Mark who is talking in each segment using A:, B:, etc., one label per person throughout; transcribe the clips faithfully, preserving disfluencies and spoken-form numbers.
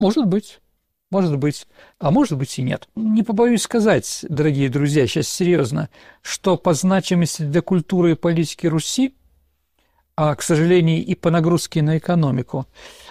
A: Может быть. Может быть, а может быть и нет. Не побоюсь сказать, дорогие друзья, сейчас серьезно, что по значимости для культуры и политики Руси, а, к сожалению, и по нагрузке на экономику,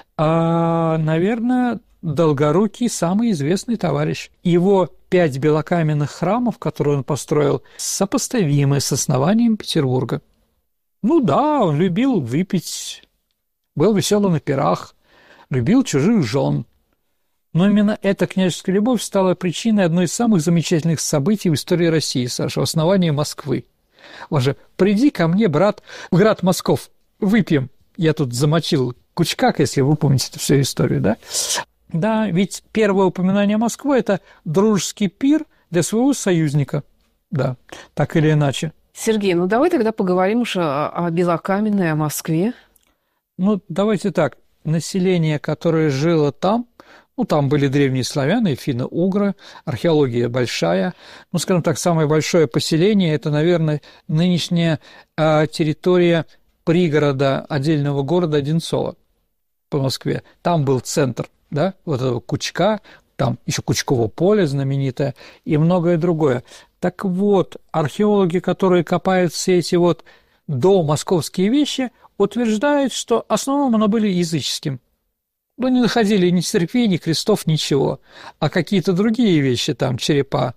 A: а, наверное, Долгорукий самый известный товарищ. Его пять белокаменных храмов, которые он построил, сопоставимы с основанием Петербурга. Ну да, он любил выпить, был веселым на пирах, любил чужих жен. Но именно эта княжеская любовь стала причиной одной из самых замечательных событий в истории России, Саша, основания Москвы. Он же «Приди ко мне, брат, в град Москов, выпьем». Я тут замочил Кучкак, если вы помните эту всю историю, да? Да, ведь первое упоминание Москвы – это дружеский пир для своего союзника, да, так или иначе.
B: Сергей, ну давай тогда поговорим уж о, о Белокаменной, о Москве.
A: Ну, давайте так, население, которое жило там, ну, там были древние славяне, финно-угры, археология большая. Ну, скажем так, самое большое поселение – это, наверное, нынешняя а, территория пригорода отдельного города Одинцово по Москве. Там был центр, да, вот этого Кучка, там еще Кучково поле знаменитое и многое другое. Так вот, археологи, которые копают все эти вот домосковские вещи, утверждают, что основном оно были языческим. Ну, не находили ни церквей, ни крестов, ничего, а какие-то другие вещи, там, черепа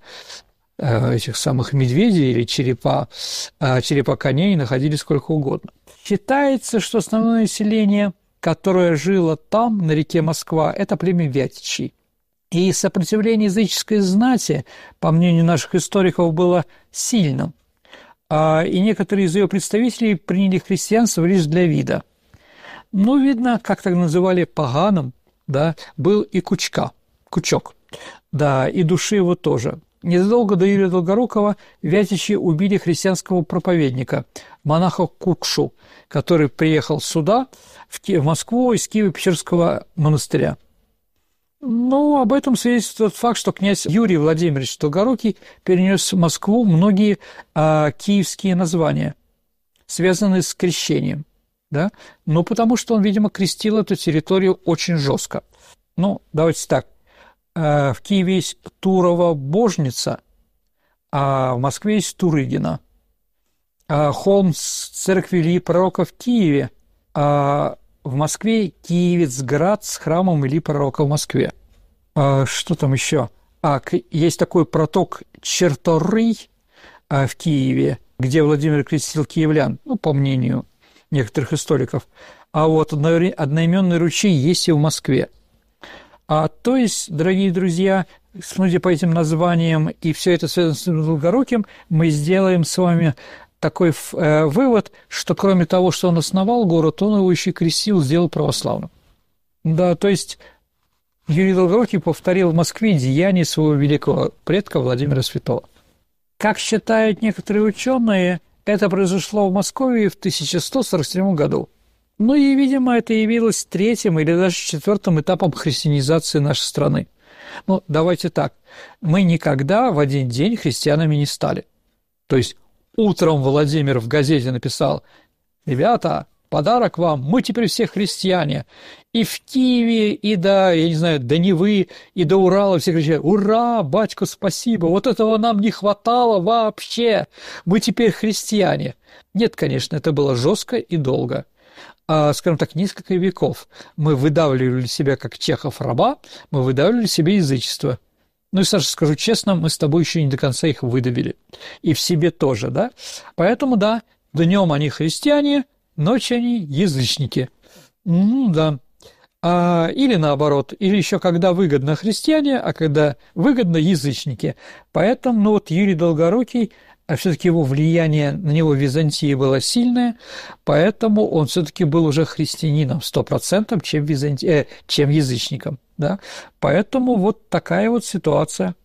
A: э, этих самых медведей или черепа, э, черепа коней находили сколько угодно. Считается, что основное население, которое жило там, на реке Москва, это племя Вятичей. И сопротивление языческой знати, по мнению наших историков, было сильным, а, и некоторые из ее представителей приняли христианство лишь для вида. Ну, видно, как так называли поганым, да, был и Кучка, Кучок, да, и души его тоже. Незадолго до Юрия Долгорукова вятичи убили христианского проповедника, монаха Кукшу, который приехал сюда, в Москву, из Киево-Печерского монастыря. Ну, об этом свидетельствует тот факт, что князь Юрий Владимирович Долгорукий перенес в Москву многие а, киевские названия, связанные с крещением. Да? Ну, потому что он, видимо, крестил эту территорию очень жестко. Ну, давайте так. В Киеве есть Турова-Божница, а в Москве есть Турыгина. Холм с церкви Ильи Пророка в Киеве, а в Москве Киевецград с храмом Ильи Пророка в Москве. Что там еще? А, есть такой проток Черторый в Киеве, где Владимир крестил киевлян, ну, по мнению некоторых историков, а вот одноименный ручей есть и в Москве. А, то есть, дорогие друзья, судя по этим названиям, и все это связано с Долгоруким, мы сделаем с вами такой э, вывод, что кроме того, что он основал город, он его еще и крестил, сделал православным. Да, то есть Юрий Долгорукий повторил в Москве деяния своего великого предка Владимира Святого. Как считают некоторые ученые, это произошло в Москве в тысяча сто сорок седьмом году. Ну и, видимо, это явилось третьим или даже четвертым этапом христианизации нашей страны. Ну, давайте так, мы никогда в один день христианами не стали. То есть утром Владимир в газете написал: «Ребята, подарок вам, мы теперь все христиане». И в Киеве, и до, я не знаю, до Невы, и до Урала все кричали: «Ура, батько, спасибо, вот этого нам не хватало вообще, мы теперь христиане». Нет, конечно, это было жестко и долго. А, скажем так, несколько веков мы выдавливали себя, как Чехов, раба, мы выдавливали себе язычество. Ну и, Саша, скажу честно, мы с тобой еще не до конца их выдавили. И в себе тоже, да? Поэтому, да, днем они христиане, ночью они язычники. Ну, да. А, или наоборот, или еще когда выгодно христиане, а когда выгодно язычники. Поэтому, ну вот Юрий Долгорукий, а все-таки его влияние на него в Византии было сильное, поэтому он все-таки был уже христианином сто процентов, чем, византи... э, чем язычником. Да? Поэтому вот такая вот ситуация.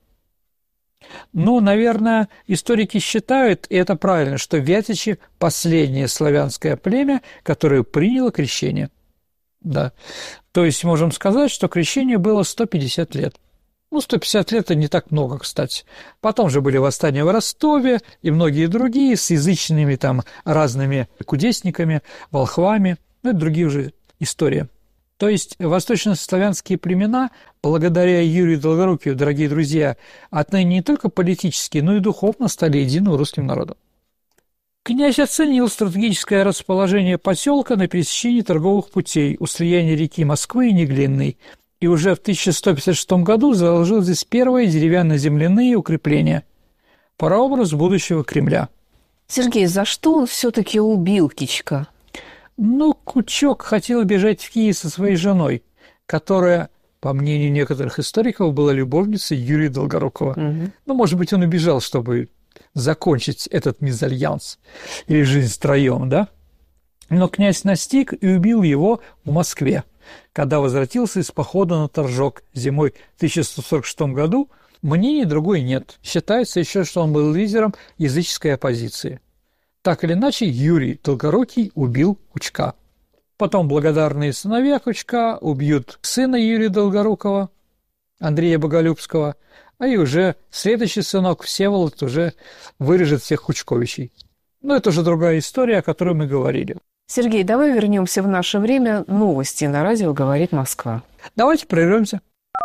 A: Ну, наверное, историки считают, и это правильно, что вятичи – последнее славянское племя, которое приняло крещение. Да. То есть можем сказать, что крещение было сто пятьдесят лет. Ну, сто пятьдесят лет – это не так много, кстати. Потом же были восстания в Ростове и многие другие с язычными там разными кудесниками, волхвами. Ну, это другие уже истории. То есть восточнославянские племена, благодаря Юрию Долгорукию, дорогие друзья, отныне не только политически, но и духовно стали единым русским народом. Князь оценил стратегическое расположение поселка на пересечении торговых путей у слияния реки Москвы и Неглинной, и уже в тысяча сто пятьдесят шестом году заложил здесь первые деревянно-земляные укрепления, прообраз будущего Кремля.
B: Сергей, за что он все-таки убил Кичка?
A: Ну, Кучок хотел бежать в Киев со своей женой, которая, по мнению некоторых историков, была любовницей Юрия Долгорукова. Угу. Ну, может быть, он убежал, чтобы закончить этот мезальянс или жизнь втроем, да? Но князь настиг и убил его в Москве, когда возвратился из похода на Торжок зимой в тысяча сто сорок шестом году. Мнений другой нет. Считается еще, что он был лидером языческой оппозиции. Так или иначе, Юрий Долгорукий убил Кучка. Потом благодарные сыновья Кучка убьют сына Юрия Долгорукова, Андрея Боголюбского, а и уже следующий сынок Всеволод уже вырежет всех Кучковичей. Но это уже другая история, о которой мы говорили.
B: Сергей, давай вернемся в наше время. Новости на радио «Говорит Москва».
A: Давайте прервемся.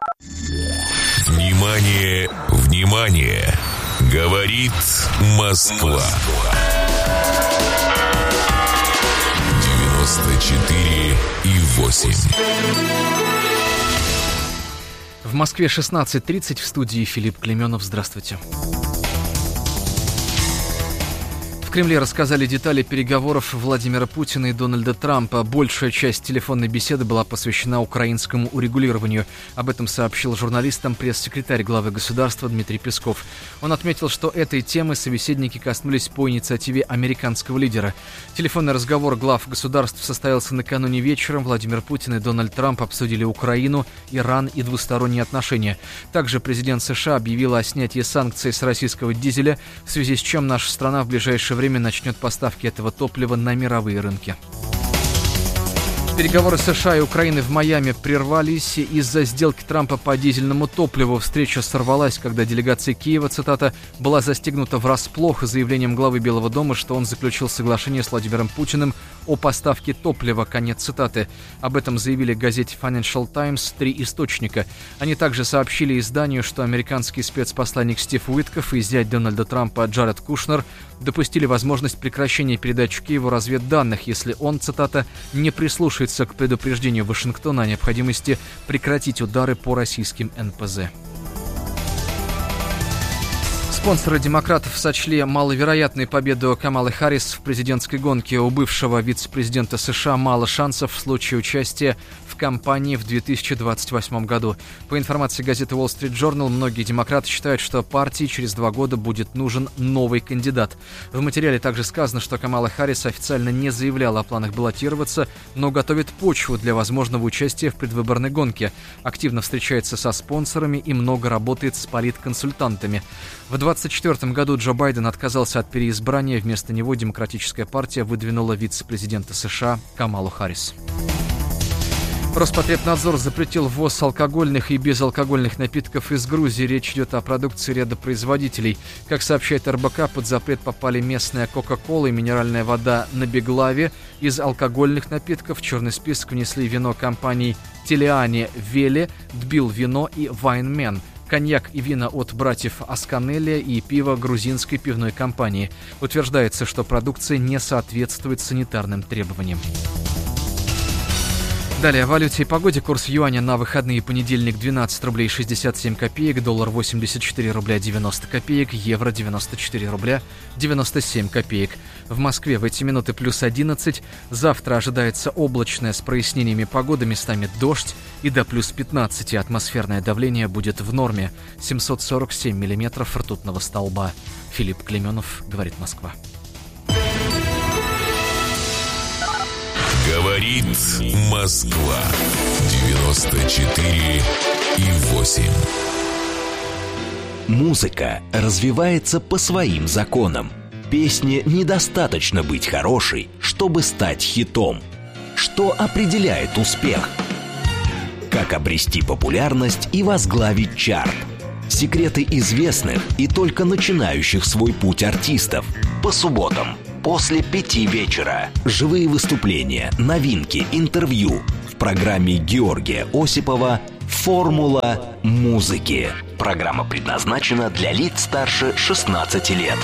C: Внимание, внимание! Говорит Москва. девяносто четыре и восемь.
D: В Москве шестнадцать тридцать, в студии Филипп Клеменов. Здравствуйте. В Кремле рассказали детали переговоров Владимира Путина и Дональда Трампа. Большая часть телефонной беседы была посвящена украинскому урегулированию. Об этом сообщил журналистам пресс-секретарь главы государства Дмитрий Песков. Он отметил, что этой темы собеседники коснулись по инициативе американского лидера. Телефонный разговор глав государств состоялся накануне вечером. Владимир Путин и Дональд Трамп обсудили Украину, Иран и двусторонние отношения. Также президент США объявил о снятии санкций с российского дизеля, в связи с чем наша страна в ближайшее время время начнет поставки этого топлива на мировые рынки. Переговоры США и Украины в Майами прервались из-за сделки Трампа по дизельному топливу. Встреча сорвалась, когда делегация Киева, цитата, была застигнута врасплох заявлением главы Белого дома, что он заключил соглашение с Владимиром Путиным о поставке топлива. Конец цитаты. Об этом заявили газете Financial Times три источника. Они также сообщили изданию, что американский спецпосланник Стив Уитков и зять Дональда Трампа Джаред Кушнер допустили возможность прекращения передачи Киеву разведданных, если он, цитата, не прислушается к предупреждению Вашингтона о необходимости прекратить удары по российским эн пэ зэ. Спонсоры демократов сочли маловероятной победу Камалы Харрис в президентской гонке. У бывшего вице-президента США мало шансов в случае участия в кампании в две тысячи двадцать восьмом году. По информации газеты Wall Street Journal, многие демократы считают, что партии через два года будет нужен новый кандидат. В материале также сказано, что Камала Харрис официально не заявляла о планах баллотироваться, но готовит почву для возможного участия в предвыборной гонке. Активно встречается со спонсорами и много работает с политконсультантами. В двадцать четвёртом году Джо Байден отказался от переизбрания. Вместо него Демократическая партия выдвинула вице-президента США Камалу Харрис. Роспотребнадзор запретил ввоз алкогольных и безалкогольных напитков из Грузии. Речь идет о продукции ряда производителей. Как сообщает эр бэ ка, под запрет попали местная Кока-Кола и минеральная вода на Беглаве. Из алкогольных напитков в черный список внесли вино компаний Телиани Веле, Тбил Вино и Вайнмен, коньяк и вина от братьев Асканелия и пиво грузинской пивной компании. Утверждается, что продукция не соответствует санитарным требованиям. Далее о валюте и погоде. Курс юаня на выходные: понедельник двенадцать рублей шестьдесят семь копеек, доллар восемьдесят четыре рубля девяносто копеек, евро девяносто четыре рубля девяносто семь копеек. В Москве в эти минуты плюс одиннадцать. Завтра ожидается облачная с прояснениями погоды, местами дождь, и до плюс пятнадцать. Атмосферное давление будет в норме. семьсот сорок семь миллиметров ртутного столба. Филипп Клеменов, говорит Москва.
C: Говорит Москва. девяносто четыре и восемь.
E: Музыка развивается по своим законам. Песне недостаточно быть хорошей, чтобы стать хитом. Что определяет успех? Как обрести популярность и возглавить чарт? Секреты известных и только начинающих свой путь артистов. По субботам после пяти вечера. Живые выступления, новинки, интервью. В программе Георгия Осипова «Формула музыки». Программа предназначена для лиц старше шестнадцати лет.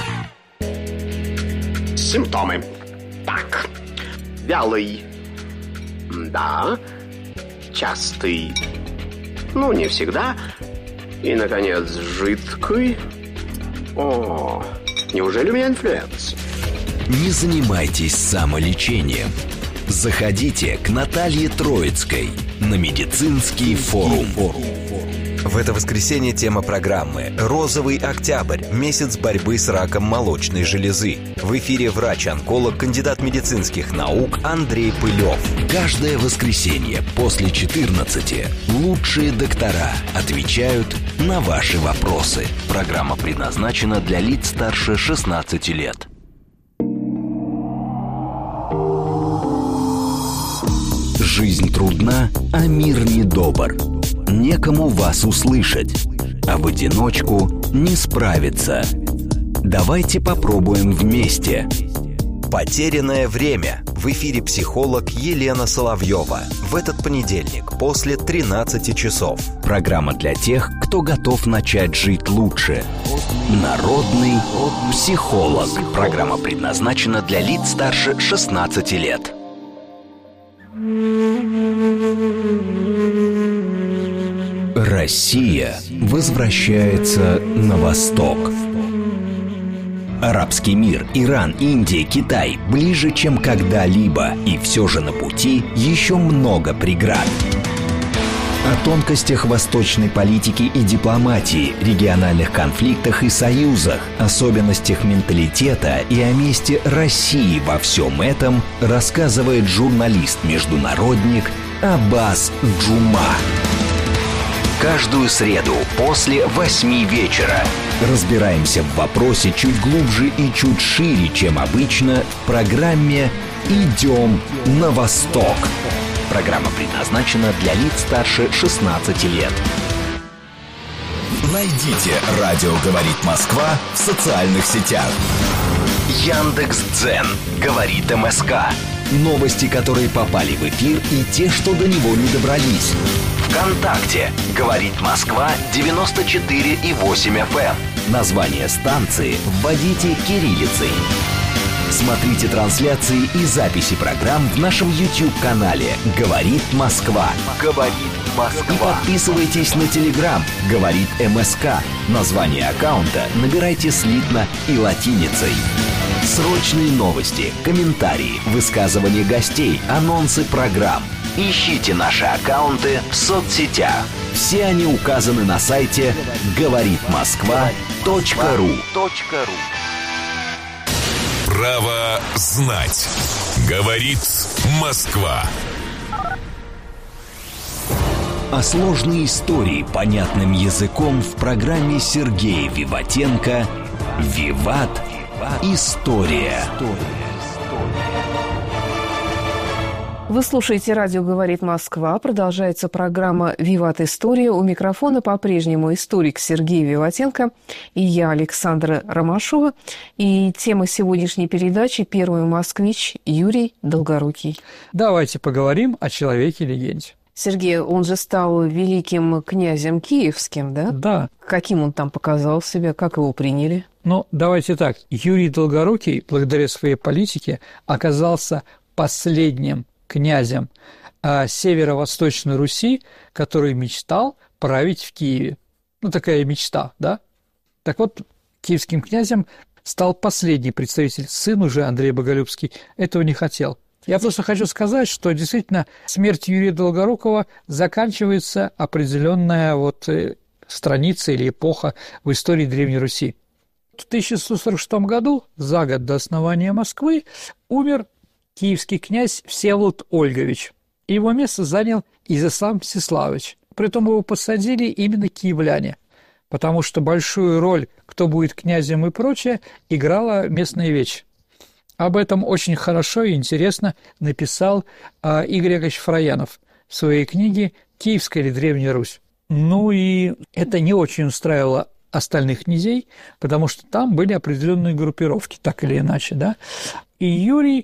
F: Симптомы. Так. Вялый. Да. Частый. Ну, не всегда. И, наконец, жидкий. О, неужели у меня инфлюенс?
E: Не занимайтесь самолечением. Заходите к Наталье Троицкой на медицинский форум. В это воскресенье тема программы «Розовый октябрь. Месяц борьбы с раком молочной железы». В эфире врач-онколог, кандидат медицинских наук Андрей Пылев. Каждое воскресенье после четырнадцати лучшие доктора отвечают на ваши вопросы. Программа предназначена для лиц старше шестнадцати лет. Жизнь трудна, а мир недобр. Некому вас услышать, а в одиночку не справиться. Давайте попробуем вместе. «Потерянное время». В эфире психолог Елена Соловьева. В этот понедельник после тринадцати часов. Программа для тех, кто готов начать жить лучше. Народный психолог. Программа предназначена для лиц старше шестнадцати лет. Россия возвращается на восток. Арабский мир, Иран, Индия, Китай ближе, чем когда-либо, и все же на пути еще много преград. О тонкостях восточной политики и дипломатии, региональных конфликтах и союзах, особенностях менталитета и о месте России во всем этом рассказывает журналист-международник Аббас Джума. Каждую среду после восьми вечера разбираемся в вопросе чуть глубже и чуть шире, чем обычно, в программе «Идем на восток». Программа предназначена для лиц старше шестнадцати лет. Найдите «Радио говорит Москва» в социальных сетях. Яндекс.Дзен говорит МСК. Новости, которые попали в эфир, и те, что до него не добрались. ВКонтакте говорит Москва девяносто четыре и восемь эф эм. Название станции вводите кириллицей. Смотрите трансляции и записи программ в нашем YouTube-канале «Говорит Москва». «Говорит Москва». И подписывайтесь на Telegram «Говорит МСК». Название аккаунта набирайте слитно и латиницей. Срочные новости, комментарии, высказывания гостей, анонсы программ. Ищите наши аккаунты в соцсетях. Все они указаны на сайте говорит москва точка ру.
C: Право знать. Говорит Москва.
E: О сложной истории понятным языком в программе Сергея Виватенко «Виват. История».
B: Вы слушаете «Радио говорит Москва». Продолжается программа «Виват. История». У микрофона по-прежнему историк Сергей Виватенко и я, Александра Ромашова. И тема сегодняшней передачи – первый москвич Юрий Долгорукий.
A: Давайте поговорим о человеке-легенде.
B: Сергей, он же стал великим князем киевским, да?
A: Да.
B: Каким он там показал себя, как его приняли?
A: Ну, давайте так. Юрий Долгорукий, благодаря своей политике, оказался последним князем а, Северо-Восточной Руси, который мечтал править в Киеве. Ну, такая мечта, да? Так вот, киевским князем стал последний представитель, сын уже Андрей Боголюбский, этого не хотел. Я просто хочу сказать, что действительно смертью Юрия Долгорукова заканчивается определенная вот страница или эпоха в истории Древней Руси. В тысяча сто сорок шестом году, за год до основания Москвы, умер киевский князь Всеволод Ольгович. Его место занял Изяслав Мстиславович. Притом его посадили именно киевляне, потому что большую роль, кто будет князем и прочее, играла местная вечь. Об этом очень хорошо и интересно написал а, Игорь Яковлевич Фраянов в своей книге «Киевская или Древняя Русь». Ну и это не очень устраивало остальных князей, потому что там были определенные группировки, так или иначе, да. И Юрий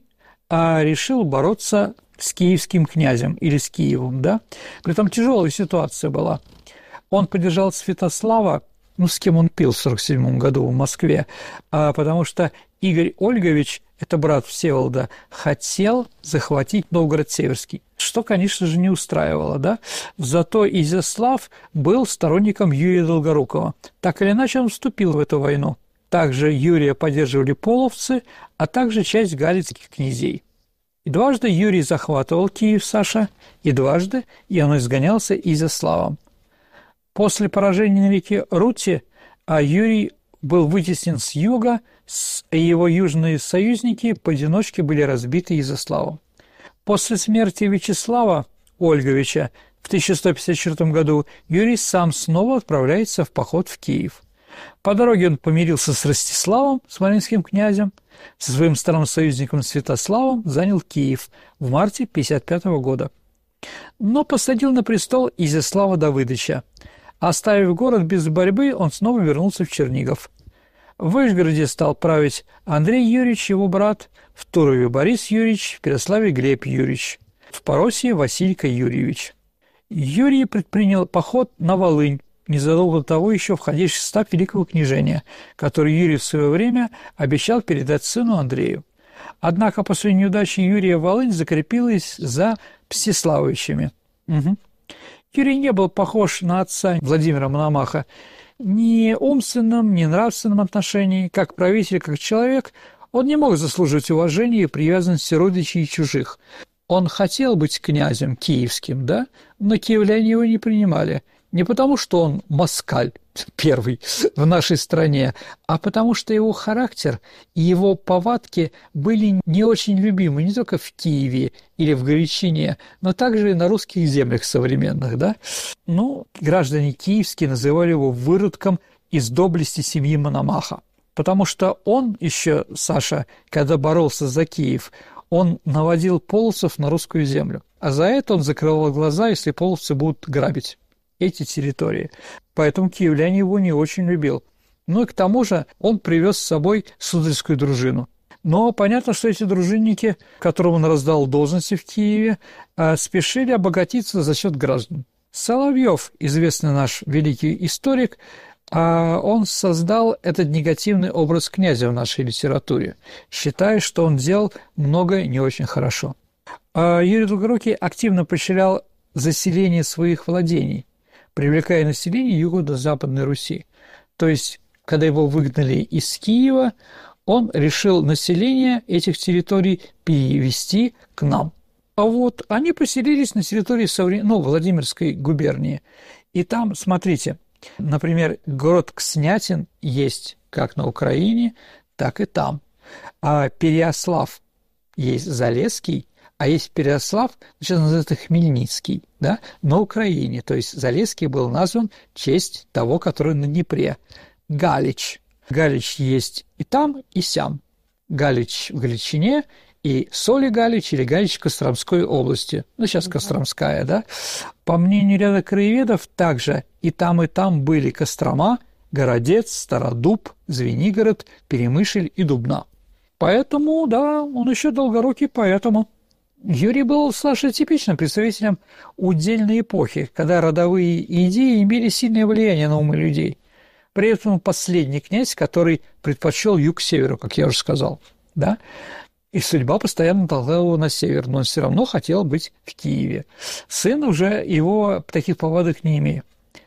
A: а решил бороться с киевским князем или с Киевом, да. Притом тяжелая ситуация была. Он поддержал Святослава, ну, с кем он пил в сорок седьмом году в Москве, а, потому что Игорь Ольгович, это брат Всеволода, хотел захватить Новгород-Северский, что, конечно же, не устраивало, да. Зато Изяслав был сторонником Юрия Долгорукова. Так или иначе, он вступил в эту войну. Также Юрия поддерживали половцы, а также часть галицких князей. И дважды Юрий захватывал Киев, Саша, и дважды и он изгонялся Изяславом. После поражения на реке Рути а Юрий был вытеснен с юга, и его южные союзники поодиночке были разбиты Изяславом. После смерти Вячеслава Ольговича в тысяча сто пятьдесят четвёртом году Юрий сам снова отправляется в поход в Киев. По дороге он помирился с Ростиславом, смоленским князем, со своим старым союзником Святославом занял Киев в марте тысяча девятьсот пятьдесят пятого года. Но посадил на престол Изяслава Давыдовича. Оставив город без борьбы, он снова вернулся в Чернигов. В Вышгороде стал править Андрей Юрьевич, его брат, в Турове Борис Юрьевич, в Переславе Глеб Юрьевич, в Поросье Василька Юрьевич. Юрий предпринял поход на Волынь, незадолго до того еще входящий в состав Великого княжения, который Юрий в свое время обещал передать сыну Андрею. Однако после неудачи Юрия Волынь закрепилась за Мстиславовичами. Угу. Юрий не был похож на отца Владимира Мономаха ни в умственном, ни в нравственном отношении. Как правитель, как человек, он не мог заслуживать уважения и привязанности родичей и чужих. Он хотел быть князем киевским, да, но киевляне его не принимали. Не потому, что он москаль первый в нашей стране, а потому, что его характер и его повадки были не очень любимы не только в Киеве или в Галичине, но также и на русских землях современных, да. Ну, граждане киевские называли его выродком из доблести семьи Мономаха, потому что он еще, Саша, когда боролся за Киев, он наводил половцев на русскую землю, а за это он закрывал глаза, если половцы будут грабить эти территории. Поэтому киевляне его не очень любил. Ну и к тому же он привез с собой суздальскую дружину. Но понятно, что эти дружинники, которым он раздал должности в Киеве, спешили обогатиться за счет граждан. Соловьев, известный наш великий историк, он создал этот негативный образ князя в нашей литературе, считая, что он делал многое не очень хорошо. Юрий Долгорукий активно поощрял заселение своих владений, привлекая население Юго-Западной Руси. То есть, когда его выгнали из Киева, он решил население этих территорий перевести к нам. А вот они поселились на территории современ... ну, Владимирской губернии. И там, смотрите, например, город Кснятин есть как на Украине, так и там. А Переяслав есть Залесский, а есть Переяслав, сейчас называется Хмельницкий, да, на Украине. То есть Залесский был назван в честь того, который на Днепре. Галич. Галич есть и там, и сям. Галич в Галичине и Соли Галич или Галич в Костромской области. Ну, сейчас Костромская, да. По мнению ряда краеведов, также и там, и там были Кострома, Городец, Стародуб, Звенигород, Перемышль и Дубна. Поэтому, да, он еще Долгорукий, поэтому... Юрий был, Саша, типичным представителем удельной эпохи, когда родовые идеи имели сильное влияние на умы людей. При этом последний князь, который предпочел юг северу, как я уже сказал, да, и судьба постоянно толкала его на север, но он все равно хотел быть в Киеве. Сын уже его таких повадок не имеет.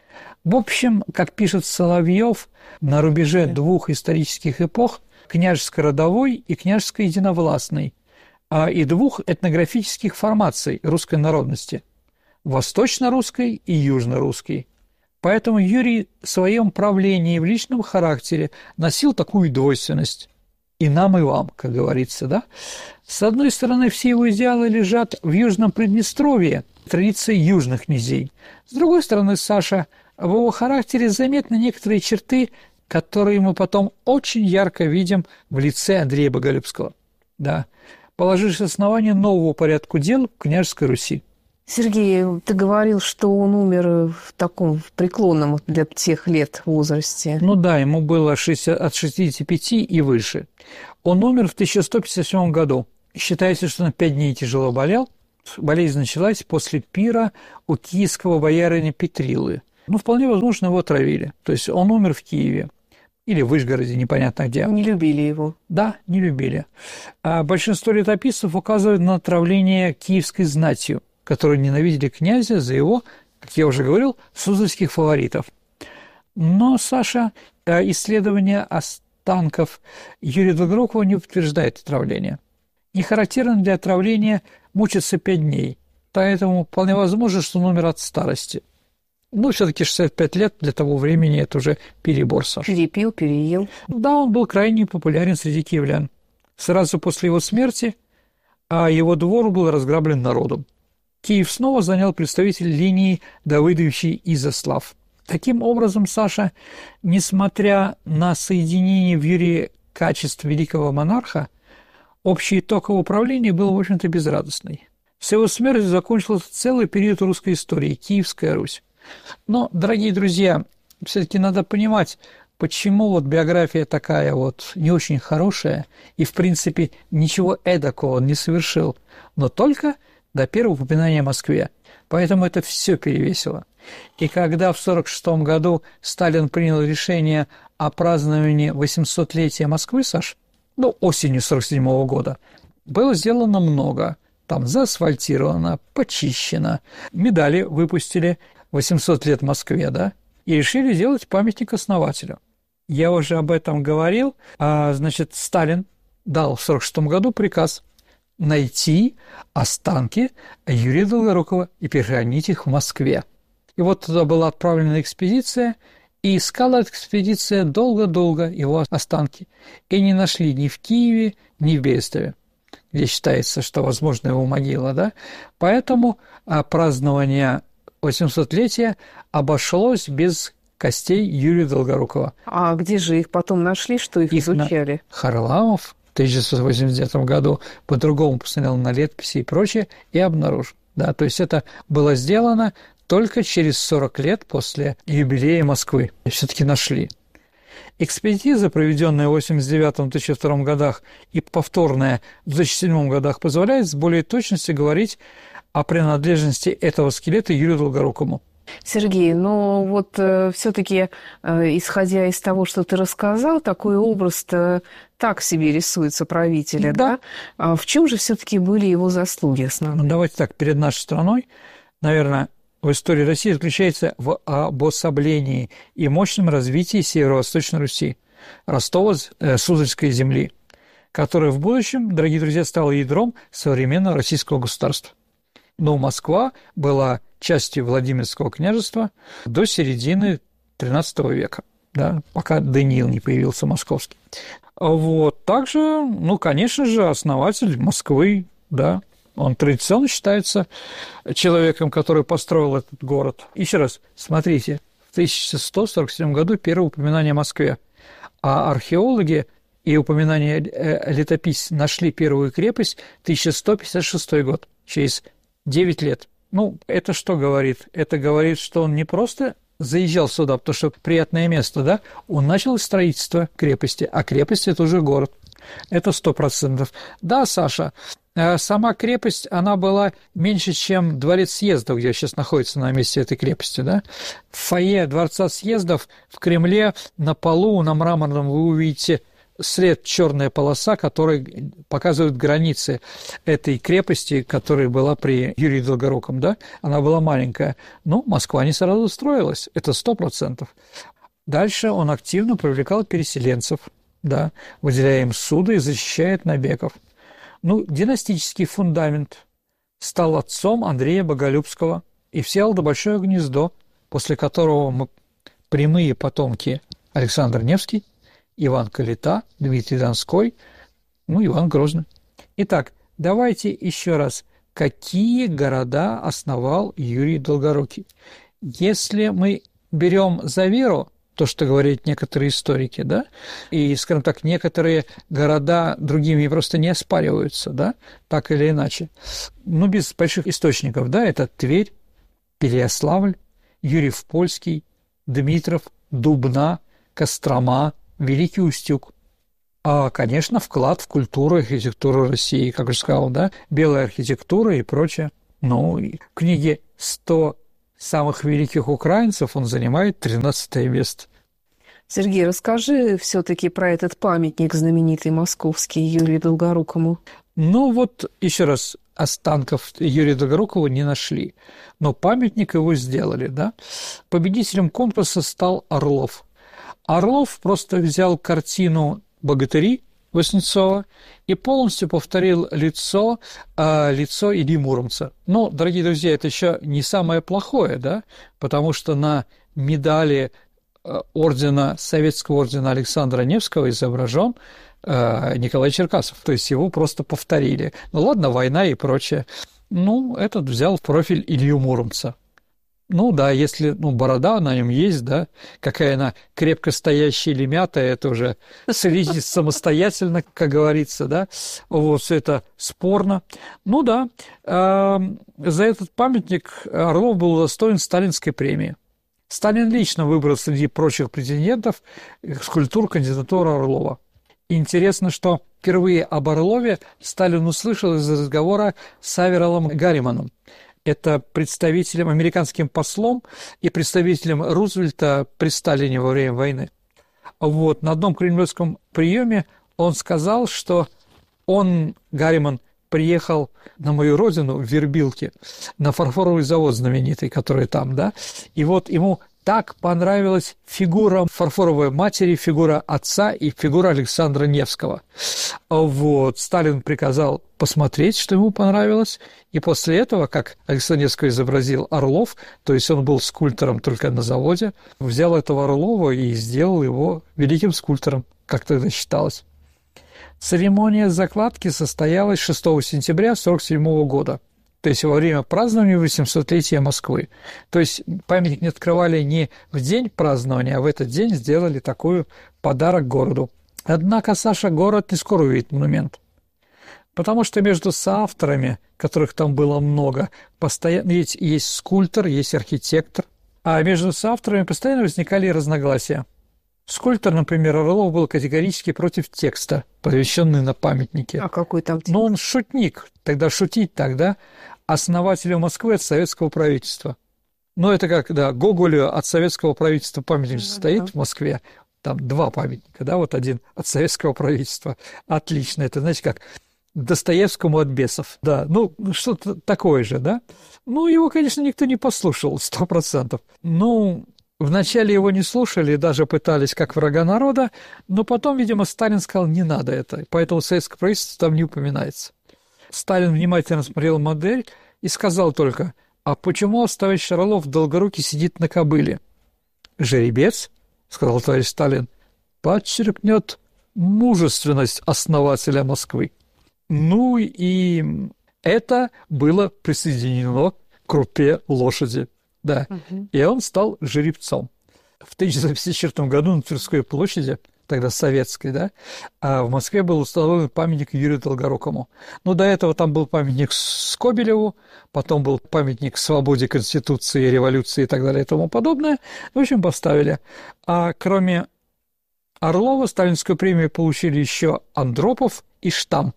A: В общем, как пишет Соловьев, на рубеже двух исторических эпох, княжеско-родовой и княжеско-единовластной, а и двух этнографических формаций русской народности – восточно-русской и южно-русской. Поэтому Юрий в своем правлении и в личном характере носил такую двойственность. И нам, и вам, как говорится, да? С одной стороны, все его идеалы лежат в Южном Приднестровье, традиции южных князей. С другой стороны, Саша, в его характере заметны некоторые черты, которые мы потом очень ярко видим в лице Андрея Боголюбского, да, положивший основание нового порядка дел в княжеской Руси.
B: Сергей, ты говорил, что он умер в таком в преклонном для тех лет возрасте.
A: Ну да, ему было шестьдесят, от шестидесяти пяти и выше. Он умер в тысяча сто пятьдесят седьмом году, Считается, что он пять дней тяжело болел. Болезнь началась после пира у киевского боярина Петрилы. Ну, вполне возможно, его отравили. То есть он умер в Киеве. Или в Вышгороде, непонятно где.
B: Не любили его.
A: Да, не любили. А большинство летописцев указывают на отравление киевской знатью, которые ненавидели князя за его, как я уже говорил, суздальских фаворитов. Но, Саша, исследование останков Юрия Долгорукова не подтверждает отравление. Не характерно для отравления мучиться пять дней, поэтому вполне возможно, что он умер от старости. Ну, все-таки шестьдесят пять лет для того времени – это уже перебор, Саша.
B: Перепил, переел.
A: Да, он был крайне популярен среди киевлян. Сразу после его смерти а его двор был разграблен народом. Киев снова занял представитель линии Давыдовичей Изяслав. Таким образом, Саша, несмотря на соединение в Юрии качеств великого монарха, общий итог его управления был, в общем-то, безрадостный. С его смертью закончился целый период русской истории – Киевская Русь. Но, дорогие друзья, все-таки надо понимать, почему вот биография такая вот не очень хорошая, и, в принципе, ничего эдакого он не совершил, но только до первого упоминания о Москве. Поэтому это все перевесило. И когда в сорок шестом году Сталин принял решение о праздновании восьмисотлетия Москвы, Саш, ну, осенью сорок седьмого года, было сделано много. Там заасфальтировано, почищено, медали выпустили, восемьсот лет Москве, да, и решили сделать памятник основателю. Я уже об этом говорил. А, значит, Сталин дал в сорок шестом году приказ найти останки Юрия Долгорукова и перехоронить их в Москве. И вот туда была отправлена экспедиция, и искала эта экспедиция долго-долго его останки. И не нашли ни в Киеве, ни в Берестове, где считается, что, возможно, его могила, да. Поэтому а, празднование восьмисотлетия обошлось без костей Юрия Долгорукова.
B: А где же их потом нашли, что их, их изучали?
A: На... Харламов в тысяча девятьсот восемьдесят девятом году по-другому посмотрел на летописи и прочее и обнаружил. Да, то есть это было сделано только через сорок лет после юбилея Москвы. Все-таки нашли. Экспертиза, проведенная в восемьдесят девятом — тысяча втором годах и повторная в две тысячи седьмом годах, позволяет с более точностью говорить о принадлежности этого скелета Юрию Долгорукову.
B: Сергей, ну вот э, все-таки, э, исходя из того, что ты рассказал, такой образ-то так себе рисуется правителя, да? да? А в чем же все-таки были его заслуги основные?
A: Ну, давайте так, перед нашей страной, наверное, в истории России заключается в обособлении и мощном развитии Северо-Восточной Руси, Ростово-Суздальской земли, которая в будущем, дорогие друзья, стала ядром современного российского государства. Но Москва была частью Владимирского княжества до середины тринадцатого века, да, пока Даниил не появился московский. Вот. Также, ну, конечно же, основатель Москвы, да, он традиционно считается человеком, который построил этот город. Еще раз, смотрите, в тысяча сто сорок седьмом году первое упоминание о Москве, а археологи и упоминания летописцев нашли первую крепость тысяча сто пятьдесят шестой год, через девять лет. Ну, это что говорит? Это говорит, что он не просто заезжал сюда, потому что приятное место, да? Он начал строительство крепости, а крепость – это уже город. Это сто процентов. Да, Саша, сама крепость, она была меньше, чем дворец съездов, где сейчас находится на месте этой крепости, да? В фойе дворца съездов в Кремле на полу, на мраморном вы увидите след, черная полоса, которая показывает границы этой крепости, которая была при Юрии Долгоруковом, да? Она была маленькая. Ну, Москва не сразу строилась, это сто процентов. Дальше он активно привлекал переселенцев, да, выделяя им суды и защищая от набегов. Ну, династический фундамент стал отцом Андрея Боголюбского и Всеволода Большое Гнездо, после которого мы прямые потомки Александр Невский, Иван Калита, Дмитрий Донской, ну, Иван Грозный. Итак, давайте еще раз, какие города основал Юрий Долгорукий? Если мы берем за веру то, что говорят некоторые историки, да, и, скажем так, некоторые города другими просто не оспариваются, да, так или иначе, ну, без больших источников, да, это Тверь, Переяславль, Юрьев-Польский, Дмитров, Дубна, Кострома, Великий Устюг. А, конечно, вклад в культуру и архитектуру России, как уже сказал, да, белая архитектура и прочее. Ну, и в книге «сто самых великих украинцев» он занимает тринадцатое место.
B: Сергей, расскажи все-таки про этот памятник знаменитый московский Юрию Долгорукому.
A: Ну вот, еще раз, останков Юрия Долгорукова не нашли, но памятник его сделали, да. Победителем конкурса стал Орлов. Орлов просто взял картину «Богатыри» Васнецова и полностью повторил лицо, э, лицо Ильи Муромца. Но, дорогие друзья, это еще не самое плохое, да, потому что на медали ордена, советского ордена Александра Невского изображен э, Николай Черкасов, то есть его просто повторили. Ну ладно, война и прочее. Ну, этот взял в профиль Илью Муромца. Ну да, если, ну, борода на нем есть, да, какая она крепко стоящая или мятая, это уже следить самостоятельно, как говорится, да, вот все это спорно. Ну да, э, за этот памятник Орлов был удостоен сталинской премии. Сталин лично выбрал среди прочих претендентов скульптуру кандидатуры Орлова. Интересно, что впервые об Орлове Сталин услышал из разговора с Аверелом Гарриманом. Это представителем, американским послом и представителем Рузвельта при Сталине во время войны. Вот, на одном кремлевском приеме он сказал, что он, Гарриман, приехал на мою родину, в Вербилке, на фарфоровый завод знаменитый, который там, да, и вот ему так понравилась фигура фарфоровой матери, фигура отца и фигура Александра Невского. Вот, Сталин приказал посмотреть, что ему понравилось, и после этого, как Александр Невский изобразил Орлов, то есть он был скульптором только на заводе, взял этого Орлова и сделал его великим скульптором, как тогда считалось. Церемония закладки состоялась шестого сентября тысяча девятьсот сорок седьмого года, то есть во время празднования восьмисотлетия Москвы. То есть памятник не открывали не в день празднования, а в этот день сделали такой подарок городу. Однако, Саша, город не скоро увидит монумент, потому что между соавторами, которых там было много, постоянно ведь есть скульптор, есть архитектор, а между соавторами постоянно возникали разногласия. Скульптор, например, Орлов был категорически против текста, посвященный на памятнике.
B: А какой там текст?
A: Но он шутник, тогда шутить тогда, основателю Москвы от советского правительства. Ну, это как, да, Гоголю от советского правительства памятник стоит в Москве, там два памятника, да, вот один от советского правительства. Отлично, это, знаете, как Достоевскому от бесов, да, ну, что-то такое же, да. Ну, его, конечно, никто не послушал, сто процентов. Ну... Вначале его не слушали, даже пытались как врага народа, но потом, видимо, Сталин сказал, не надо это, поэтому советское правительство там не упоминается. Сталин внимательно смотрел модель и сказал только, а почему товарищ Орлов Долгорукий сидит на кобыле? Жеребец, сказал товарищ Сталин, подчеркнет мужественность основателя Москвы. Ну и это было присоединено к крупе лошади. Да, угу. И он стал жеребцом. В тысяча девятьсот пятьдесят четвёртом году на Тверской площади, тогда советской, да, а в Москве был установлен памятник Юрию Долгорукому. Ну, до этого там был памятник Скобелеву, потом был памятник свободе, Конституции, революции и так далее и тому подобное. В общем, поставили. А кроме Орлова сталинскую премию получили еще Андропов и Штам,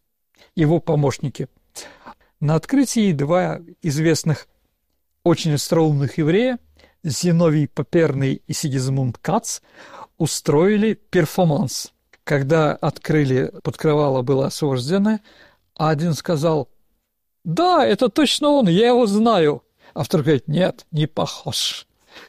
A: его помощники. На открытии два известных очень остроумных еврея, Зиновий Поперный и Сигизмунд Кац, устроили перформанс. Когда открыли, подкрывало было освобождено, а один сказал, да, это точно он, я его знаю. А второй говорит, нет, не похож.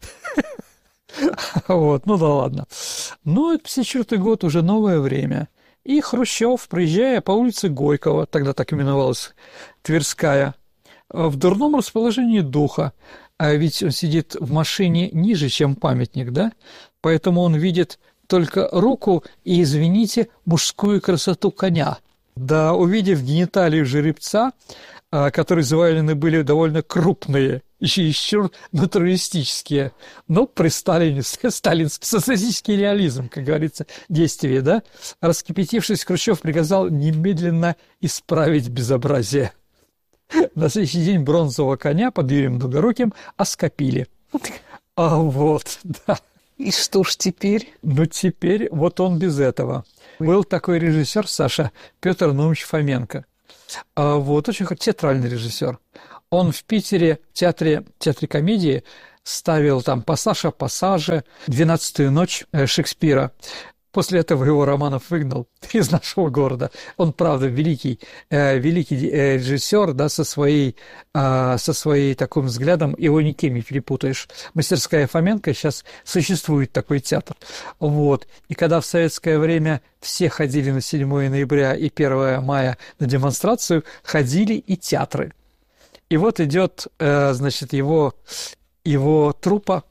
A: Вот, ну да ладно. Ну, это пятьдесят четвёртый год, уже новое время. И Хрущев, проезжая по улице Горького, тогда так именовалась Тверская, в дурном расположении духа, а ведь он сидит в машине ниже, чем памятник, да? Поэтому он видит только руку и, извините, мужскую красоту коня. Да, увидев гениталии жеребца, которые завалены были довольно крупные, еще еще натуралистические, но при Сталине, сталинский социалистический реализм, как говорится, действие, да? Раскипятившись, Хрущев приказал немедленно исправить безобразие. На следующий день бронзового коня под Юрием Долгоруким оскопили. А вот, да.
B: И что ж теперь?
A: Ну, теперь вот он без этого. Был такой режиссер, Саша, Петр Наумович Фоменко. Вот, очень театральный режиссер. Он в Питере в театре, в театре комедии ставил там «Пассаж о пассаже», «Двенадцатую ночь» Шекспира. После этого его Романов выгнал из нашего города. Он, правда, великий, э, великий э, режиссер, да, со своей, э, со своей таким взглядом, его никем не перепутаешь. Мастерская Фоменко, сейчас существует такой театр. Вот. И когда в советское время все ходили на седьмое ноября и первое мая на демонстрацию, ходили и театры. И вот идет, э, значит, его, его труппа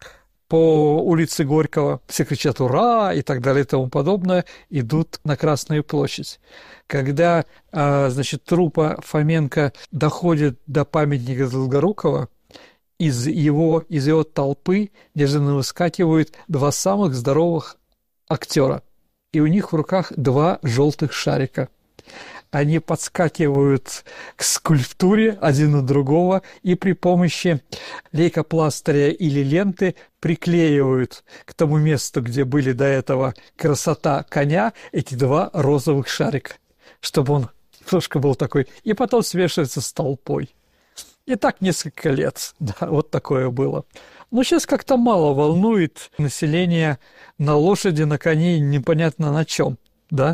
A: по улице Горького, все кричат «Ура!» и так далее и тому подобное, идут на Красную площадь. Когда, значит, труппа Фоменко доходит до памятника Долгорукова, из его, из его толпы неожиданно выскакивают два самых здоровых актера, и у них в руках два желтых шарика. Они подскакивают к скульптуре один у другого и при помощи лейкопластыря или ленты приклеивают к тому месту, где были до этого красота коня, эти два розовых шарика, чтобы он немножко был такой, и потом смешивается с толпой. И так несколько лет, да, вот такое было. Но сейчас как-то мало волнует население на лошади, на коне, непонятно на чем. Да,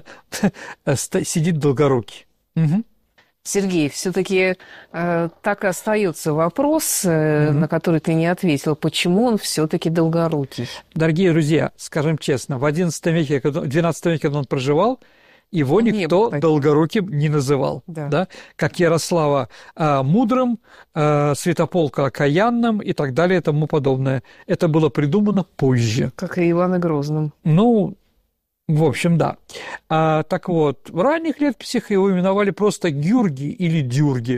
A: сидит Долгорукий. Угу.
B: Сергей, все-таки э, так и остается вопрос, э, угу. на который ты не ответил. Почему он все-таки Долгорукий?
A: Дорогие друзья, скажем честно, в одиннадцатом веке, в двенадцатом веке, когда он проживал, его никто Долгоруким не называл. Да. Да? Как Ярослава э, Мудрым, э, Святополка Окаянным и так далее и тому подобное. Это было придумано позже.
B: Как и Ивана Грозным.
A: Ну... В общем, да. А, так вот, в ранних летописях его именовали просто Гюрги или Дюрги.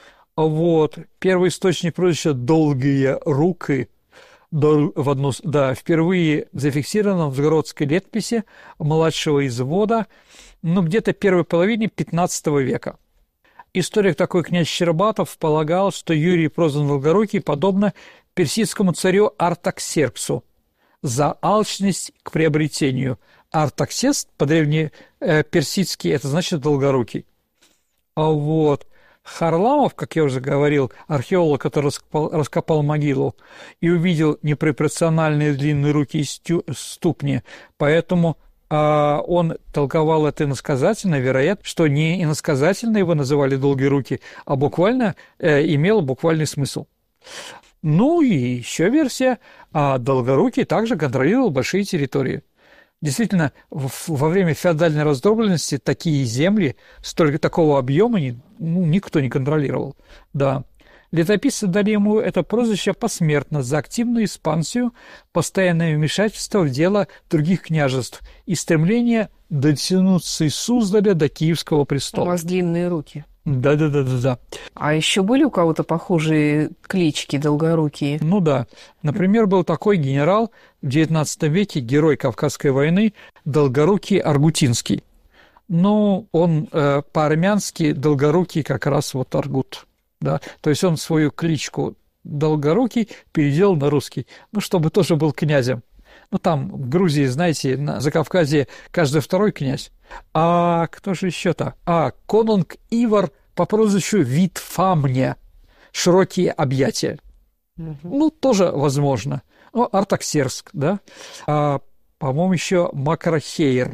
A: Вот. Первый источник прозвища «Долгие руки», в одну, да, впервые зафиксировано в Новгородской летописи младшего извода, ну, где-то первой половине пятнадцатого века. Историк такой князь Щербатов полагал, что Юрий прозван Долгорукий подобно персидскому царю Артаксерксу за алчность к приобретению. Артаксеркс по-древнеперсидски это значит «долгорукий». А вот Харламов, как я уже говорил, археолог, который раскопал, раскопал могилу и увидел непропорциональные длинные руки и ступни, поэтому а, он толковал это иносказательно, вероятно, что не иносказательно его называли «долгие руки», а буквально э, имело буквальный смысл. Ну и еще версия, а Долгорукий также контролировал большие территории. Действительно, во время феодальной раздробленности такие земли, столько такого объема ну, никто не контролировал. Да. Летописцы дали ему это прозвище посмертно за активную экспансию, постоянное вмешательство в дело других княжеств и стремление дотянуться из Суздаля до Киевского престола.
B: У вас длинные руки.
A: Да-да-да-да-да.
B: А еще были у кого-то похожие клички Долгорукие?
A: Ну да. Например, был такой генерал в девятнадцатом веке, герой Кавказской войны, Долгорукий Аргутинский. Ну, он э, по-армянски Долгорукий как раз вот Аргут. Да? То есть он свою кличку Долгорукий переделал на русский, ну, чтобы тоже был князем. Ну, там, в Грузии, знаете, на Закавказье каждый второй князь. А кто же еще-то? А, конунг Ивар по прозвищу Витфамня. Широкие объятия. Угу. Ну, тоже возможно. Ну, Артаксерск, да. А, по-моему, еще Макрахейр.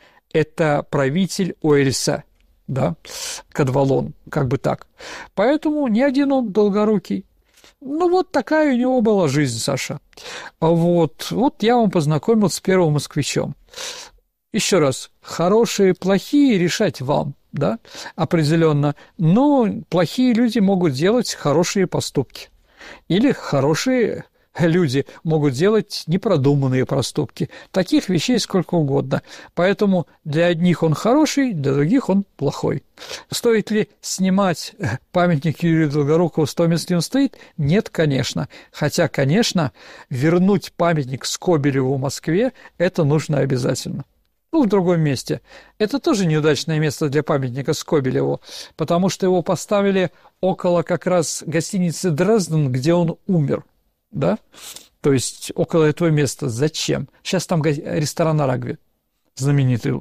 A: Это правитель Уэльса, да, Кадвалон, как бы так. Поэтому ни один он Долгорукий. Ну, вот такая у него была жизнь, Саша. Вот, вот я вам познакомил с первым москвичом. Еще раз, хорошие, плохие решать вам, да, определенно. Но плохие люди могут делать хорошие поступки. Или хорошие люди могут делать непродуманные проступки. Таких вещей сколько угодно. Поэтому для одних он хороший, для других он плохой. Стоит ли снимать памятник Юрию Долгорукову с того места, где он стоит? Нет, конечно. Хотя, конечно, вернуть памятник Скобелеву в Москве – это нужно обязательно. Ну, в другом месте. Это тоже неудачное место для памятника Скобелеву, потому что его поставили около как раз гостиницы «Дрезден», где он умер. Да? То есть около этого места. Зачем? Сейчас там ресторан «Арагви» знаменитый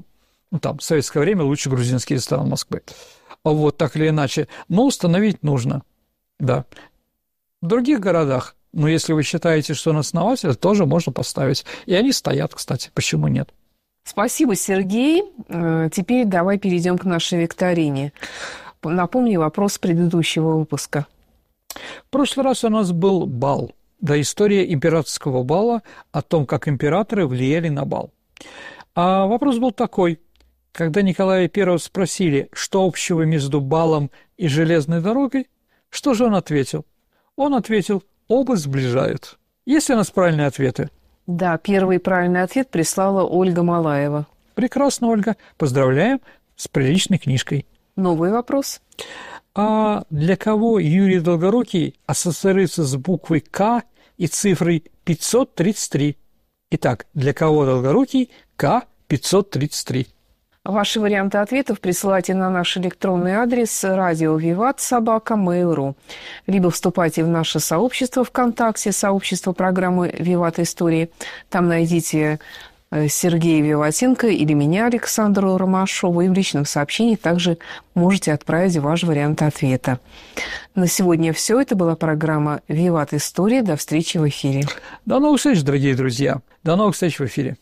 A: Ну, там, в советское время лучший грузинский ресторан Москвы. Вот, так или иначе. Но установить нужно, да. В других городах, ну, если вы считаете, что он основатель, тоже можно поставить. И они стоят, кстати, почему нет?
B: Спасибо, Сергей. Теперь давай перейдем к нашей викторине. Напомню вопрос предыдущего выпуска.
A: В прошлый раз у нас был бал, да, история императорского бала, о том, как императоры влияли на бал. А вопрос был такой. Когда Николая Первого спросили, что общего между балом и железной дорогой, что же он ответил? Он ответил, оба сближают. Есть ли у нас правильные ответы?
B: Да, первый правильный ответ прислала Ольга Малаева.
A: Прекрасно, Ольга. Поздравляем с приличной книжкой.
B: Новый вопрос.
A: А для кого Юрий Долгорукий ассоциируется с буквой «К» и цифрой пятьсот тридцать три? Итак, для кого Долгорукий К пятьсот тридцать три?
B: Ваши варианты ответов присылайте на наш электронный адрес радио виват собака мейл точка ру, либо вступайте в наше сообщество ВКонтакте, сообщество программы «Виват Истории». Там найдите Сергея Виватенко или меня, Александру Ромашову, и в личном сообщении также можете отправить ваш вариант ответа. На сегодня все. Это была программа «Виват История». До встречи в эфире.
A: До новых встреч, дорогие друзья. До новых встреч в эфире.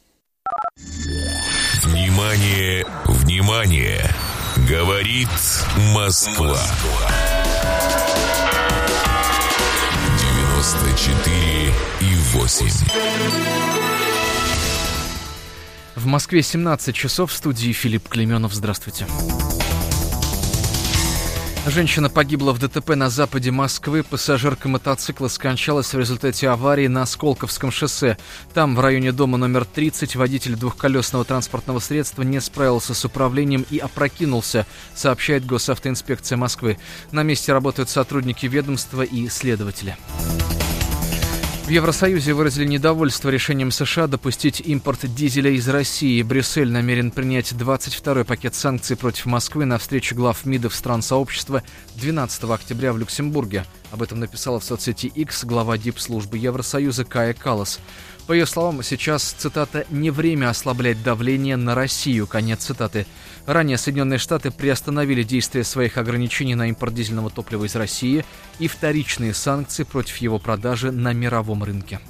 C: Внимание, внимание! Говорит Москва. девяносто четыре и восемь.
D: В Москве семнадцать часов, в студии Филипп Клейменов. Здравствуйте. Женщина погибла в ДТП на западе Москвы. Пассажирка мотоцикла скончалась в результате аварии на Сколковском шоссе. Там, в районе дома номер тридцать, водитель двухколесного транспортного средства не справился с управлением и опрокинулся, сообщает Госавтоинспекция Москвы. На месте работают сотрудники ведомства и следователи. В Евросоюзе выразили недовольство решением США допустить импорт дизеля из России. Брюссель намерен принять двадцать второй пакет санкций против Москвы на встрече глав МИДов стран сообщества двенадцатого октября в Люксембурге. Об этом написала в соцсети X глава дипслужбы Евросоюза Кая Каллас. По ее словам, сейчас, цитата, «не время ослаблять давление на Россию», конец цитаты. Ранее Соединенные Штаты приостановили действие своих ограничений на импорт дизельного топлива из России и вторичные санкции против его продажи на мировом рынке.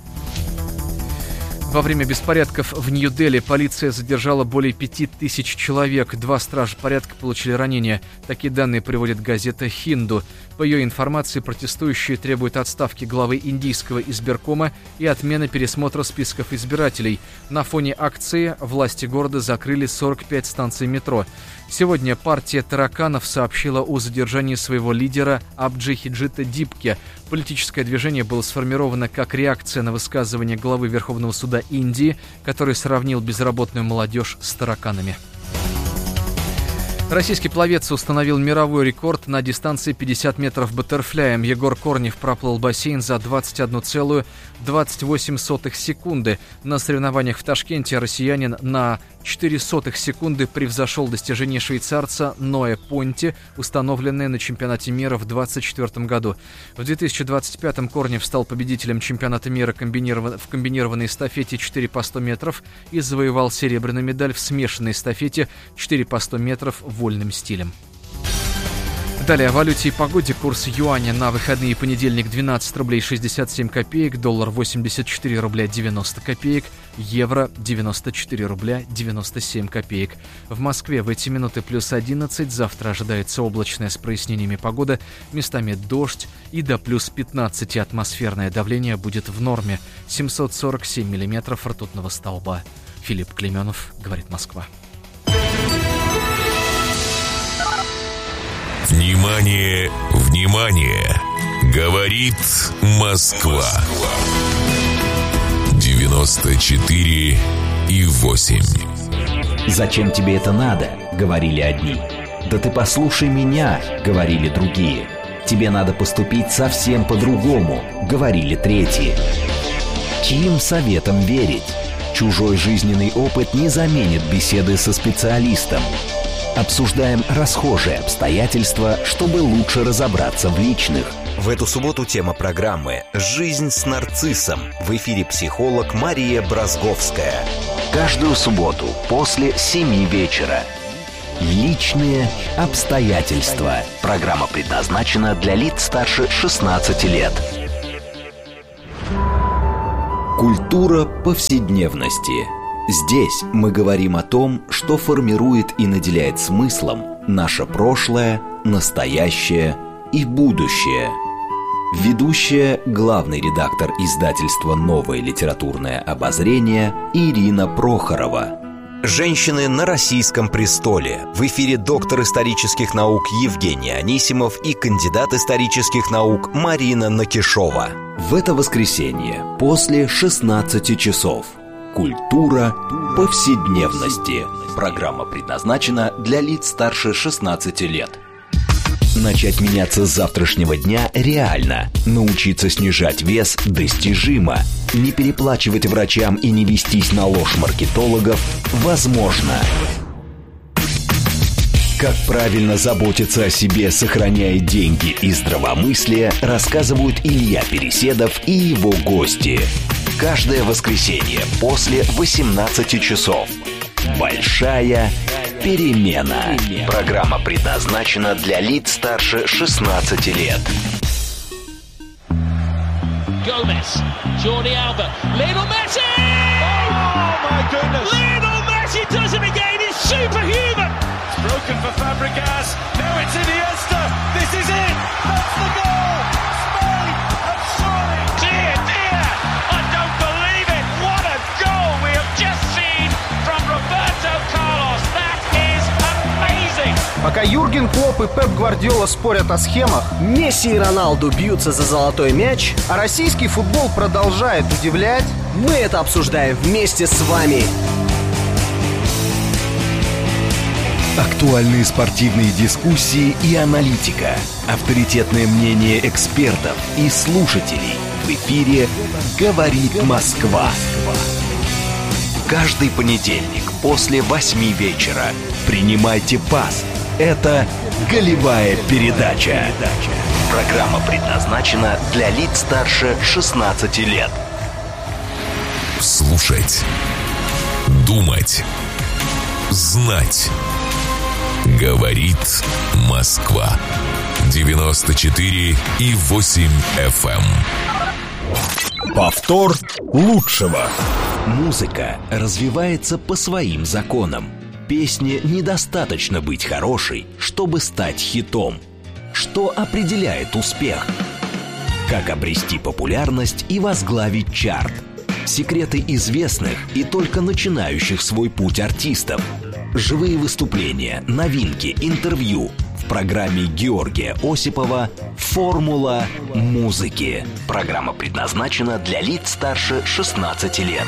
D: Во время беспорядков в Нью-Дели полиция задержала более пяти тысяч человек. Два стража порядка получили ранения. Такие данные приводит газета «Хинду». По ее информации, протестующие требуют отставки главы индийского избиркома и отмены пересмотра списков избирателей. На фоне акции власти города закрыли сорок пять станций метро. Сегодня партия тараканов сообщила о задержании своего лидера Абджихиджита Дипке. Политическое движение было сформировано как реакция на высказывание главы Верховного суда Индии, который сравнил безработную молодежь с тараканами. Российский пловец установил мировой рекорд на дистанции пятьдесят метров баттерфляем. Егор Корнев проплыл бассейн за двадцать одну целую двадцать восемь сотых секунды. На соревнованиях в Ташкенте россиянин на четыре сотых секунды превзошел достижение швейцарца Ноэ Понти, установленное на чемпионате мира в двадцать четвёртом году. В две тысячи двадцать пятом Корнев стал победителем чемпионата мира комбиниров... в комбинированной эстафете четыре по сто метров и завоевал серебряную медаль в смешанной эстафете четыре по сто метров вольным стилем. Далее о валюте и погоде. Курс юаня на выходные: понедельник двенадцать рублей шестьдесят семь копеек, доллар восемьдесят четыре рубля девяносто копеек, евро девяносто четыре рубля девяносто семь копеек. В Москве в эти минуты плюс одиннадцать, завтра ожидается облачная с прояснениями погода, местами дождь и до плюс пятнадцати атмосферное давление будет в норме, семьсот сорок семь миллиметров ртутного столба. Филипп Клейменов, говорит Москва.
C: Внимание, внимание! Говорит Москва. девяносто четыре и восемь.
E: «Зачем тебе это надо?» — говорили одни. «Да ты послушай меня!» — говорили другие. «Тебе надо поступить совсем по-другому!» — говорили третьи. Чьим советам верить? Чужой жизненный опыт не заменит беседы со специалистом. Обсуждаем расхожие обстоятельства, чтобы лучше разобраться в личных. В эту субботу тема программы «Жизнь с нарциссом». В эфире психолог Мария Бразговская. Каждую субботу после семи вечера. Личные обстоятельства. Программа предназначена для лиц старше шестнадцати лет. Культура повседневности. Здесь мы говорим о том, что формирует и наделяет смыслом наше прошлое, настоящее и будущее. Ведущая, главный редактор издательства «Новое литературное обозрение» Ирина Прохорова.
G: Женщины на российском престоле. В эфире доктор исторических наук Евгений Анисимов и кандидат исторических наук Марина Накишова.
E: В это воскресенье после шестнадцати часов. Культура повседневности. Программа предназначена для лиц старше шестнадцати лет. Начать меняться с завтрашнего дня реально. Научиться снижать вес достижимо. Не переплачивать врачам и не вестись на ложь маркетологов возможно. Как правильно заботиться о себе, сохраняя деньги и здравомыслие, рассказывают Илья Переседов и его гости. Каждое воскресенье после восемнадцати часов. Большая перемена. Программа предназначена для лиц старше шестнадцати лет.
H: Gomez, Jordi Alba, Lionel Messi! Oh my goodness! Lionel Messi does it again. It's superhuman. It's broken for Fabregas. Now it's Iniesta. This is it. That's the goal. Spain have surely. Dear, dear, I don't believe it. What a goal we have just seen from Roberto Carlos. That is amazing.
I: Пока Юрген Клопп и Пеп Гвардиола спорят о схемах, Месси и Роналду бьются за золотой мяч, а российский футбол продолжает удивлять, мы это обсуждаем вместе с вами.
E: Актуальные спортивные дискуссии и аналитика. Авторитетное мнение экспертов и слушателей. В эфире «Говорит Москва». Каждый понедельник после восьми вечера. Принимайте пас. Это «Голевая передача». Программа предназначена для лиц старше шестнадцати лет.
C: Слушать. Думать. Знать. Говорит Москва. девяносто четыре и восемь эф эм.
E: Повтор лучшего. Музыка развивается по своим законам. Песне недостаточно быть хорошей, чтобы стать хитом. Что определяет успех? Как обрести популярность и возглавить чарт? Секреты известных и только начинающих свой путь артистов. Живые выступления, новинки, интервью. В программе Георгия Осипова «Формула музыки». Программа предназначена для лиц старше шестнадцати лет.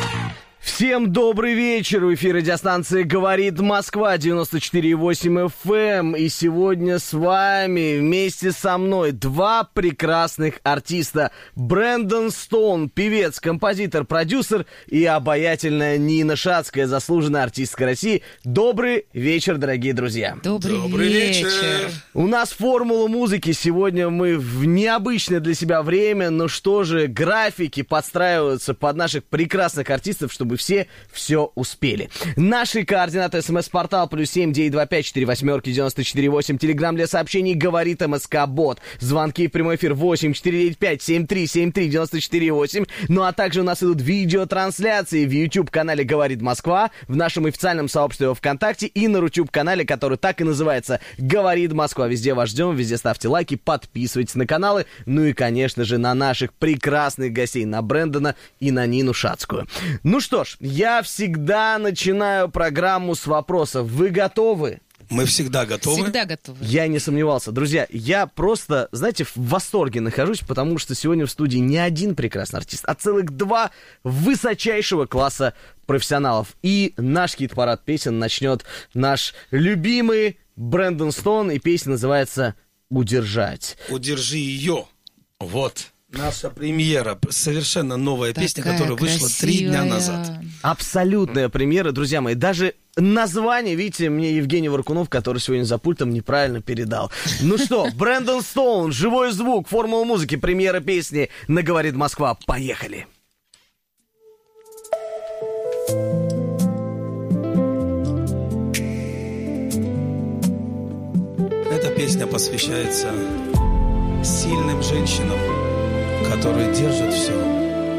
I: Всем добрый вечер! В эфире радиостанции «Говорит Москва», девяносто четыре и восемь эф эм. И сегодня с вами, вместе со мной, два прекрасных артиста. Брэндон Стоун, певец, композитор, продюсер, и обаятельная Нина Шацкая, заслуженная артистка России. Добрый вечер, дорогие друзья!
J: Добрый, добрый вечер. вечер!
I: У нас формула музыки. Сегодня мы в необычное для себя время. Но что же, графики подстраиваются под наших прекрасных артистов, чтобы все все успели. Наши координаты: смс-портал плюс семь девять два пять четыре восьмерки девяносто четыре восемь. Телеграм для сообщений «Говорит МСК-бот». Звонки в прямой эфир восемь четыре девять пять семь три семь три девяносто четыре восемь. Ну а также у нас идут видеотрансляции в YouTube-канале «Говорит Москва», в нашем официальном сообществе во ВКонтакте и на Рутюб-канале, который так и называется «Говорит Москва». Везде вас ждем, везде ставьте лайки, подписывайтесь на каналы. Ну и, конечно же, на наших прекрасных гостей, на Брэндона и на Нину Шацкую. Ну что ж, я всегда начинаю программу с вопросов. Вы готовы?
J: Мы всегда готовы.
K: Всегда готовы.
I: Я не сомневался. Друзья, я просто, знаете, в восторге нахожусь, потому что сегодня в студии не один прекрасный артист, а целых два высочайшего класса профессионалов. И наш хит-парад песен начнет наш любимый Брэндон Стоун, и песня называется «Удержать».
J: «Удержи ее». Вот. Наша премьера, совершенно новая Такая песня, которая красивая. вышла три дня назад.
I: Абсолютная премьера, друзья мои. Даже название, видите, мне Евгений Варкунов, который сегодня за пультом, неправильно передал. Ну что, Брэндон Стоун, живой звук, формула музыки, премьера песни на «Говорит Москва». Поехали!
J: песня посвящается сильным женщинам, которые держат все